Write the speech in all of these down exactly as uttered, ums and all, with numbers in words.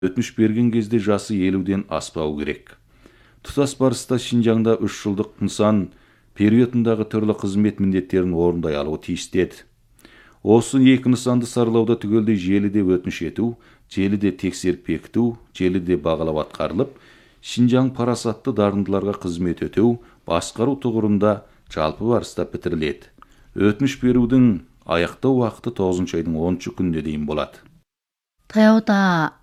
өтініш берген кезде жасы елуден аспау керек. Тұтас барыста Шинжаңда үш жылдық нысан периодындағы түрлі қызмет міндеттерін орындай алуы тиіс деді. Осы екі нысанды саралауда түгелдей желіде өтініш ету, желіде тексеріп бекіту, желіде бағалау атқарылып, Шинжаң парасатты дарындыларға қызмет өтеу, басқару тұғырында жалпы барыста бітіріледі. Өтініш берудің аяқтау уақыты тоғызыншы айдың оныншы күніне дейін болады. Таяуда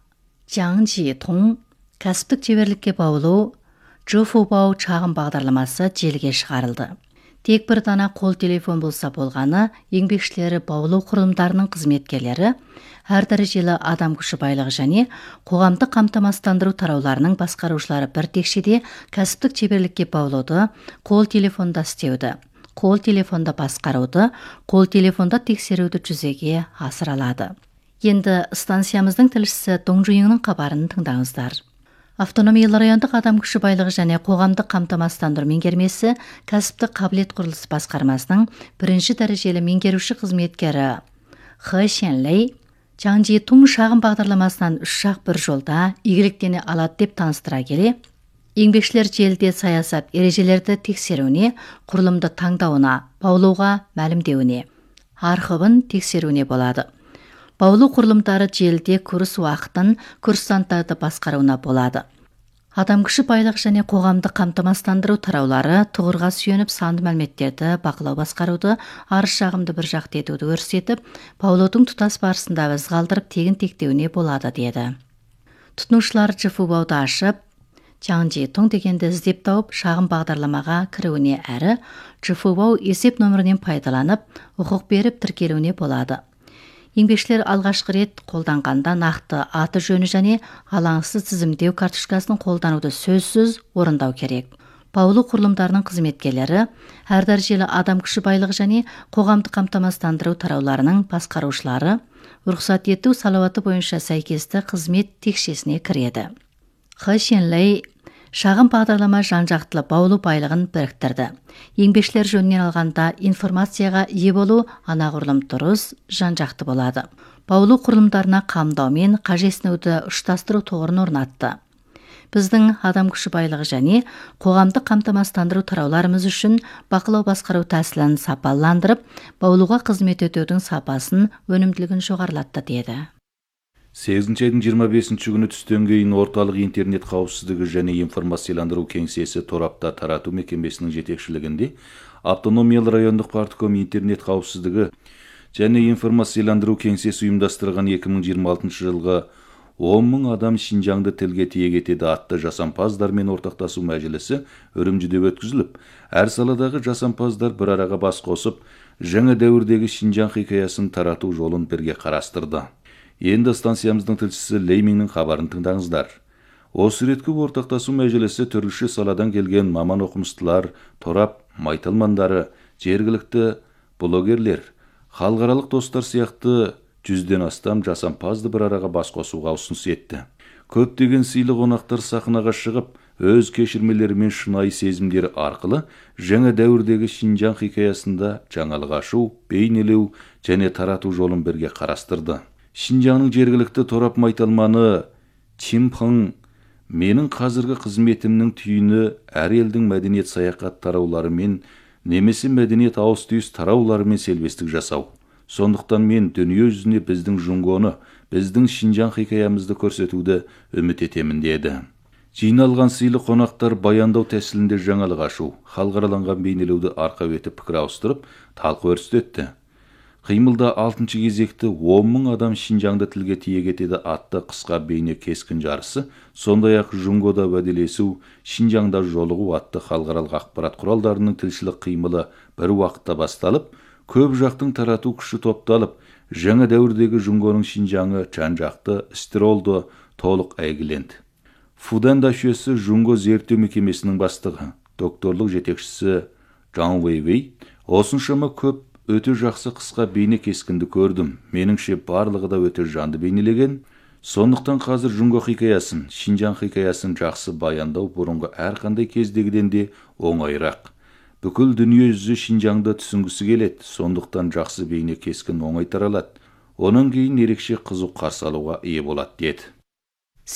Жаңжи Тong кәсіптік шеберлікке баулу Жуфубау шағын бағдарламасы желіге шығарылды. Тек бір дана қол телефон болса болғаны, еңбекшілері баулу құрылымдарының қызметкерлері, әр дәрежелі адам күші байлығы және қоғамдық қамтамасыздандыру тарауларының басқарушылары бір текшеде кәсіптік шеберлікке баулуды, қол телефонда істеуді, қол телефонда басқаруды, қол телефонда тексеруді жүзеге асыра алады. Енді станциямыздың тілшісі Доңжуеңнің хабарын тыңдаңыздар. Автономиялы райондық адам күші байлығы және қоғамдық қамтамасыздандыру меңгермесі кәсіптік қабілет құрылысы басқармасының бірінші дәрежелі меңгеруші қызметкері Хэ Шенлей Жаңжи Тong шағын бағдарламасынан үш жақ бір жолда игіліктене алады деп таныстыра келе, еңбекшілер желіде саясат ережелерді тексеруіне, құрылымды таңдауына, баулуға мәлімдеуіне, архивін тексеруіне болады. Баулу құрылымдары желіде курс уақытын, курсанттарды басқаруына болады. Адам күші байлық және қоғамдық қамтамасыздандыру тараулары тұғырға сүйеніп санды мәліметтерді бақылау басқаруды, арыз шағымды бір жақты етуді көрсетіп, баулудың тұтас барысында із қалдырып тегін тектеуіне болады деді. Тұтынушылар Жуфубауды ашып, Жаңжи Тong дегенді іздеп тауып, шағын бағдарламаға кіруіне әрі Жуфубау есеп нөмірінен пайдаланып, құқық беріп тіркелуіне болады. Еңбекшілер алғашқы рет қолданғанда нақты аты жөні және алаңсыз тізімдеу карточкасын қолдануды сөзсіз орындау керек. Баулу құрылымдарының қызметкерлері, әр дәрежелі адам күші байлығы және қоғамдық қамтамасыздандыру тарауларының басқарушылары рұқсат ету салауаты бойынша сәйкесті қызмет текшесіне кіреді. Хэ Шенлей шағын бағдарлама жан-жақтылы баулу байлығын біріктірді. Еңбекшілер жөнінен алғанда информацияға ие болу анағұрлым дұрыс, жан-жақты болады. Баулу құрылымдарына қамдау мен қажесінуді ұштастыру тұғырын орнатты. Біздің адам күші байлығы және қоғамдық қамтамасыздандыру тарауларымыз үшін бақылау басқару тәсілін сапаландырып, баулуға қызмет өтеудің сапасын, өнімділігін жоғарылатты деді. сегізінші айдың жиырма бесінші күні түстен кейін орталық интернет қауіпсіздігі және информацияландыру кеңсесі торапта тарату мекемесінің жетекшілігінде автономиялы райондық партком интернет қауіпсіздігі және информацияландыру кеңсесі ұйымдастырған екі мың жиырма алтыншы жылғы он мың адам Шинжаңды тілге тиек етеді атты жасампаздармен ортақтасу мәжілісі Үрімжіде өткізіліп, әр саладағы жасампаздар бір араға бас қосып, жаңа дәуірдегі Шинжаң хикаясын тарату жолын бірге қарастырды. Енді станциямыздың тілшісі Лейминнің хабарын тыңдаңыздар. Осы реткі ортақтасу мәжілісі түрліше саладан келген маман оқымыстылар, торап майталмандары, жергілікті блогерлер, халықаралық достар сияқты жүзден астам жасампазды бір араға бас қосуға ұсыныс етті. Көптеген сыйлы қонақтар сахнаға шығып, өз кешірмелері мен шынайы сезімдері арқылы жаңа дәуірдегі Шинжаң хикаясында жаңалық ашу, бейнелеу және тарату жолын бірге қарастырды. Шинжаңның жергілікті торап майталманы Чим Пың менің қазіргі қызметімнің түйіні әр елдің мәдениет саяхат тарауларымен немесе мәдениет ауыс-түйіс тарауларымен селбестік жасау. Сондықтан мен дүние жүзіне біздің Жунгоны, біздің Шинжаң хикаямызды көрсетуді үміт етемін деді. Жиналған сыйлы қонақтар баяндау тәсілінде жаңалық ашу, халықараланған бейнелеуді арқа етіп пікір ауыстырып, талқы өрістетті. Қимылда алтыншы кезекті он мың адам Шинжаңды тілге тиек етеді атты қысқа бейне кескін жарысы, сондай-ақ Жунгода уәделесу, Шинжаңда жолығу атты халықаралық ақпарат құралдарының тілшілік қимылы бір уақытта басталып, көп жақтың тарату күші топталып, жаңа дәуірдегі Жунгоның Шинжаңы жан-жақты істер толық әйгіленді. Фудан дашесі Жунго зерттеу мекемесінің бастығы, докторлық жетекшісі Жан Вейвей, осыншама көп өте жақсы қысқа бейне кескінді көрдім. Меніңше барлығы да өте жанды бейнелеген. Сондықтан қазір Жунго хикаясын, Шинжаң хикаясын жақсы баяндау бұрынғы әрқандай кездегіден де оңайырақ. Бүкіл дүние жүзі Шинжаңды түсінгісі келеді. Сондықтан жақсы бейне кескін оңай таралады. Онан кейін ерекше қызу қарсы алуға ие болады деді.